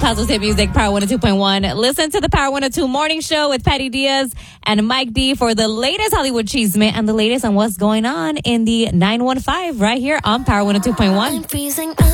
Puzzles Hit Music, Power 102.1. Listen to the Power 102 Morning Show with Patty Diaz and Mike D for the latest Hollywood Cheesemate and the latest on what's going on in the 915 right here on Power 102.1.